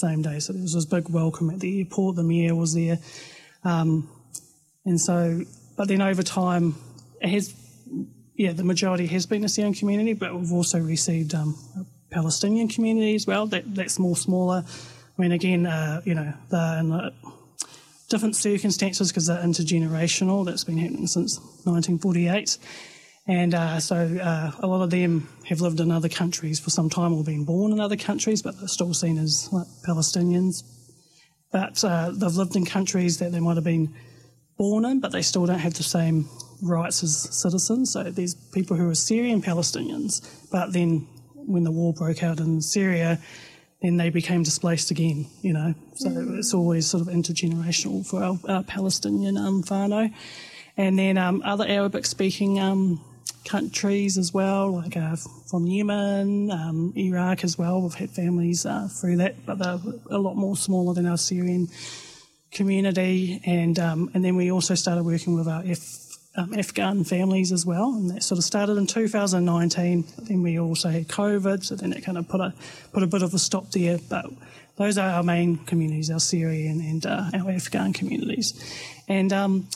same day. So there was this big welcome at the airport. The mayor was there. And so, but then over time, it has, the majority has been a Syrian community, but we've also received a Palestinian community as well. That's more smaller. I mean, again, they're in different circumstances because they're intergenerational. That's been happening since 1948. And so a lot of them have lived in other countries for some time or been born in other countries, but they're still seen as like Palestinians. But they've lived in countries that they might have been born in, but they still don't have the same rights as citizens. So there's people who are Syrian Palestinians, but then when the war broke out in Syria, then they became displaced again, So it's always sort of intergenerational for our Palestinian whānau. And then other Arabic-speaking countries as well, like from Yemen, Iraq as well. We've had families through that, but they're a lot more smaller than our Syrian community. And then we also started working with our Afghan families as well, and that sort of started in 2019. Then we also had COVID, so then it kind of put a bit of a stop there. But those are our main communities, our Syrian and our Afghan communities. And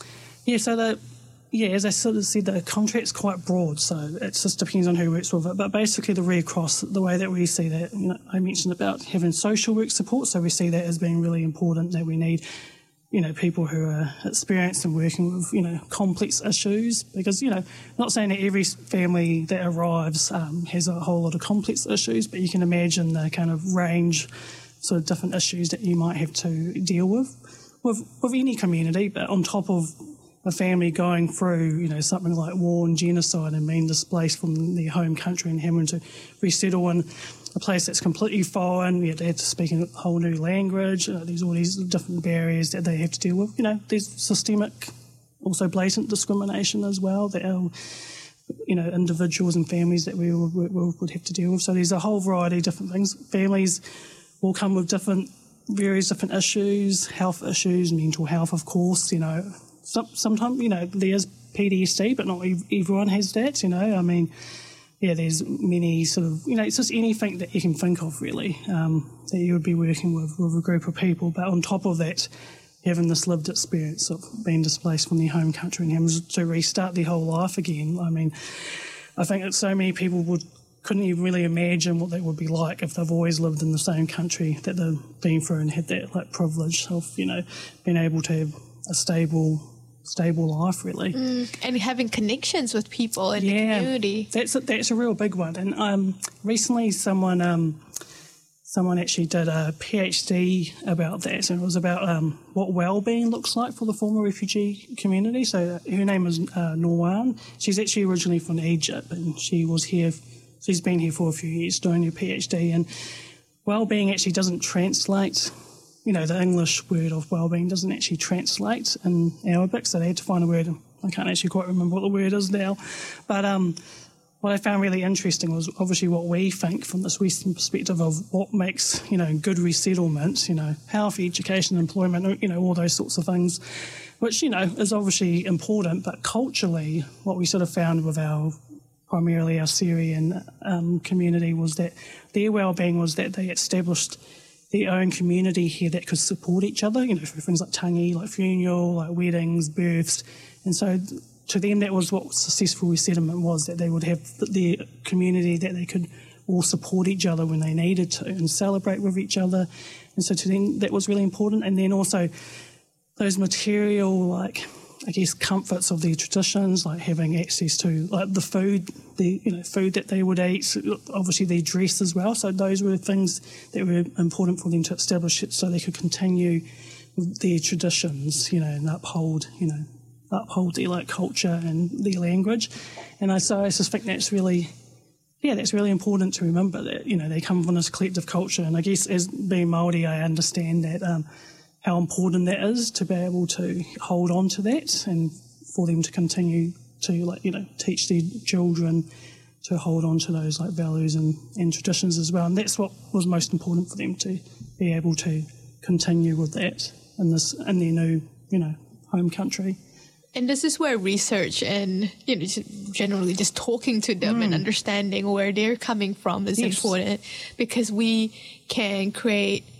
as I sort of said, the contract's quite broad, so it just depends on who works with it. But basically the Red Cross, the way that we see that, I mentioned about having social work support, so we see that as being really important, that we need, people who are experienced in working with, complex issues, because, not saying that every family that arrives has a whole lot of complex issues, but you can imagine the kind of range, sort of different issues that you might have to deal with any community, but on top of a family going through, something like war and genocide and being displaced from their home country and having to resettle in a place that's completely foreign. They have to speak a whole new language. There's all these different barriers that they have to deal with. There's systemic, also blatant discrimination as well that our, individuals and families that we would have to deal with. So there's a whole variety of different things. Families will come with various different issues, health issues, mental health, of course, Sometimes, there's PTSD, but not everyone has that, there's many sort of, it's just anything that you can think of, really, that you would be working with a group of people. But on top of that, having this lived experience of being displaced from their home country and having to restart their whole life again. I think that so many people couldn't even really imagine what that would be like if they've always lived in the same country that they've been through and had that privilege of, being able to have a stable life, really. And having connections with people in the community. That's a real big one. And recently someone actually did a PhD about that, and it was about what well-being looks like for the former refugee community. So her name is Norwan. She's actually originally from Egypt, and she's been here for a few years doing her PhD, and well-being actually doesn't translate. The English word of well-being doesn't actually translate in Arabic, so they had to find a word. I can't actually quite remember what the word is now. But what I found really interesting was obviously what we think from this Western perspective of what makes, good resettlement, health, education, employment, all those sorts of things, which, is obviously important. But culturally, what we sort of found with primarily our Syrian community was that their well-being was that they established their own community here that could support each other, for things like tangi, like funeral, like weddings, births. And so to them that was what successful resettlement was, that they would have their community that they could all support each other when they needed to and celebrate with each other. And so to them that was really important. And then also those material, comforts of their traditions, like having access to the food, food that they would eat, obviously their dress as well. So those were things that were important for them to establish it so they could continue their traditions, and uphold their culture and their language. And I just think that's really important to remember that, they come from this collective culture. And I guess as being Māori, I understand that how important that is to be able to hold on to that and for them to continue to, teach their children to hold on to those, values and traditions as well. And that's what was most important for them, to be able to continue with that in their new, home country. And this is where research and, generally just talking to them and understanding where they're coming from is important, because we can create